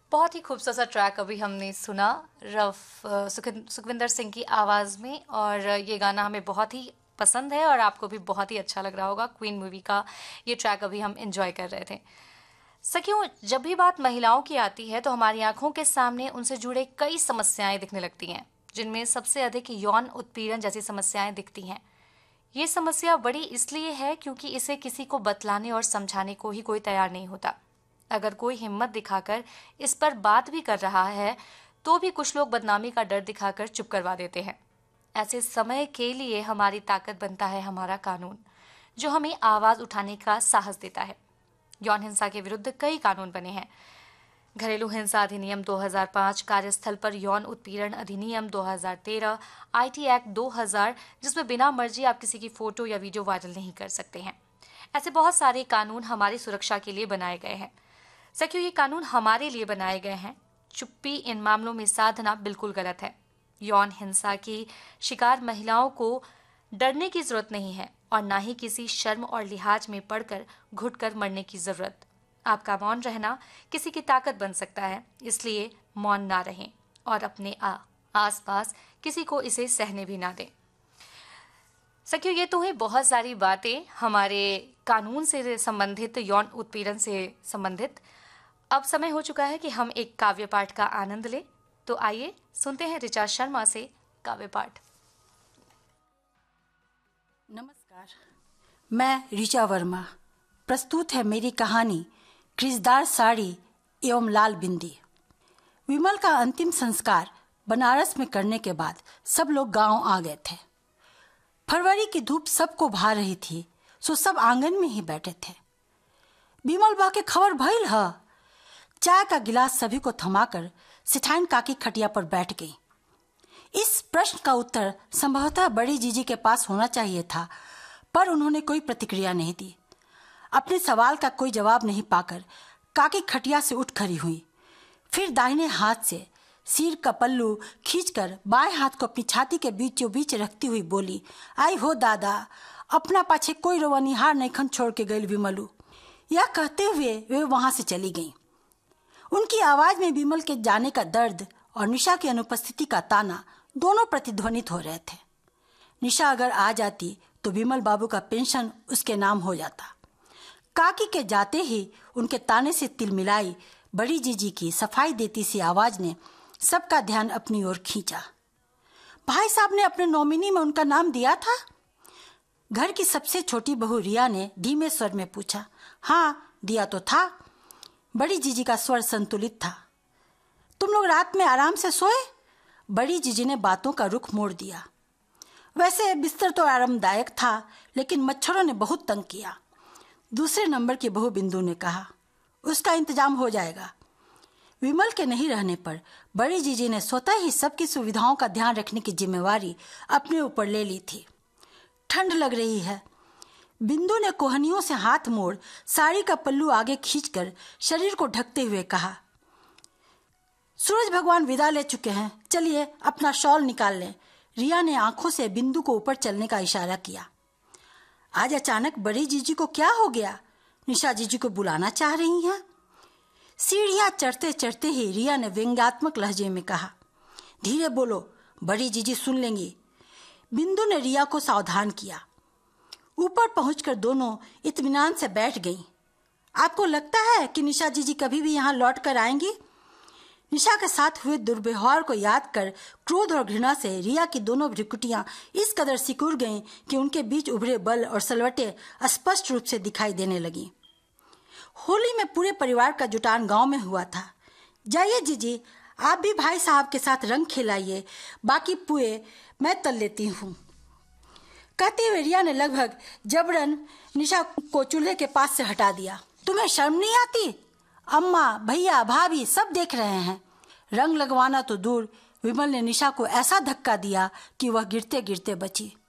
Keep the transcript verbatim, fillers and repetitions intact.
बहुत ही खूबसूरत सा ट्रैक अभी हमने सुना रफ सुखविंदर सिंह की आवाज़ में, और ये गाना हमें बहुत ही पसंद है और आपको भी बहुत ही अच्छा लग रहा होगा। क्वीन मूवी का ये ट्रैक अभी हम एंजॉय कर रहे थे। सखियों, जब भी बात महिलाओं की आती है तो हमारी आंखों के सामने उनसे जुड़े कई समस्याएं दिखने लगती हैं, जिनमें सबसे अधिक यौन उत्पीड़न जैसी समस्याएं दिखती हैं। ये समस्या बड़ी इसलिए है क्योंकि इसे किसी को बतलाने और समझाने को ही कोई तैयार नहीं होता। अगर कोई हिम्मत दिखाकर इस पर बात भी कर रहा है तो भी कुछ लोग बदनामी का डर दिखाकर चुप करवा देते हैं। ऐसे समय के लिए हमारी ताकत बनता है हमारा कानून, जो हमें आवाज उठाने का साहस देता है। यौन हिंसा के विरुद्ध कई कानून बने हैं। घरेलू हिंसा अधिनियम दो हज़ार पाँच, कार्यस्थल पर यौन उत्पीड़न अधिनियम दो हज़ार तेरह, आईटी एक्ट दो हज़ार, जिसमें बिना मर्जी आप किसी की फोटो या वीडियो वायरल नहीं कर सकते हैं। ऐसे बहुत सारे कानून हमारी सुरक्षा के लिए बनाए गए हैं। सखियों, ये कानून हमारे लिए बनाए गए हैं। चुप्पी इन मामलों में साधना बिल्कुल गलत है। यौन हिंसा की शिकार महिलाओं को डरने की जरूरत नहीं है और ना ही किसी शर्म और लिहाज में पड़कर घुटकर मरने की जरूरत। आपका मौन रहना किसी की ताकत बन सकता है, इसलिए मौन ना रहें और अपने आ आसपास किसी को इसे सहने भी ना दें। सखियों, ये तो है बहुत सारी बातें हमारे कानून से संबंधित, यौन उत्पीड़न से संबंधित। अब समय हो चुका है कि हम एक काव्य पाठ का आनंद लें, तो आइए सुनते हैं ऋचा शर्मा से काव्य पाठ। नमस्कार, मैं ऋचा वर्मा। प्रस्तुत है मेरी कहानी क्रिजदार साड़ी एवं लाल बिंदी। विमल का अंतिम संस्कार बनारस में करने के बाद सब लोग गांव आ गए थे। फरवरी की धूप सबको भा रही थी, सो सब आंगन में ही बैठे थे। विमल बा के खबर भइल ह। चाय का गिलास सभी को थमाकर सिठाइन काकी खटिया पर बैठ गई। इस प्रश्न का उत्तर संभवतः बड़ी जीजी के पास होना चाहिए था, पर उन्होंने कोई प्रतिक्रिया नहीं दी। अपने सवाल का कोई जवाब नहीं पाकर काकी खटिया से उठ खड़ी हुई। फिर दाहिने हाथ से सिर का पल्लू खींचकर बाएं हाथ को अपनी छाती के बीचों बीच रखती हुई बोली, आई हो दादा, अपना पाछे कोई रोवनिहार नैखन छोड़ के गई विमलू। यह कहते हुए वे वहां से चली गईं। उनकी आवाज में विमल के जाने का दर्द और निशा की अनुपस्थिति का ताना दोनों प्रतिध्वनित हो रहे थे। निशा अगर आ जाती तो विमल बाबू का पेंशन उसके नाम हो जाता। काकी के जाते ही उनके ताने से तिलमिलाई बड़ी जीजी की सफाई देती सी आवाज ने सबका ध्यान अपनी ओर खींचा। भाई साहब ने अपने नॉमिनी में उनका नाम दिया था? घर की सबसे छोटी बहू रिया ने धीमे स्वर में पूछा। हाँ, दिया तो था। बड़ी जीजी का स्वर संतुलित था। तुम लोग रात में आराम से सोए? बड़ी जीजी ने बातों का रुख मोड़ दिया। वैसे बिस्तर तो आरामदायक था, लेकिन मच्छरों ने बहुत तंग किया। दूसरे नंबर की बहू बिंदु ने कहा। उसका इंतजाम हो जाएगा। विमल के नहीं रहने पर बड़ी जीजी ने स्वतः ही सबकी सुविधाओं का ध्यान रखने की जिम्मेवारी अपने ऊपर ले ली थी। ठंड लग रही है। बिंदु ने कोहनियों से हाथ मोड़ साड़ी का पल्लू आगे खींचकर शरीर को ढकते हुए कहा। सूरज भगवान विदा ले चुके हैं, चलिए अपना शॉल निकाल लें। रिया ने आंखों से बिंदु को ऊपर चलने का इशारा किया। आज अचानक बड़ी जीजी को क्या हो गया? निशा जीजी को बुलाना चाह रही हैं? सीढ़ियां चढ़ते चढ़ते ही रिया ने व्यंग्यात्मक लहजे में कहा। धीरे बोलो, बड़ी जीजी सुन लेंगी। बिंदु ने रिया को सावधान किया। ऊपर पहुंचकर दोनों इत्मीनान से बैठ गईं। आपको लगता है कि निशा जीजी कभी भी यहाँ लौट कर आएंगी? निशा के साथ हुए दुर्व्यवहार को याद कर क्रोध और घृणा से रिया की दोनों भ्रुकुटियां इस कदर सिकुड़ गईं कि उनके बीच उभरे बल और सलवटें स्पष्ट रूप से दिखाई देने लगीं। होली में पूरे परिवार का जुटान गांव में हुआ था। जाइए जीजी, आप भी भाई साहब के साथ रंग खिलाइए, बाकी पुए मैं तल लेती हूँ। कहते हुए रिया ने लगभग जबरन निशा को चूल्हे के पास से हटा दिया। तुम्हें शर्म नहीं आती? अम्मा, भैया, भाभी सब देख रहे हैं। रंग लगवाना तो दूर, विमल ने निशा को ऐसा धक्का दिया कि वह गिरते गिरते बची।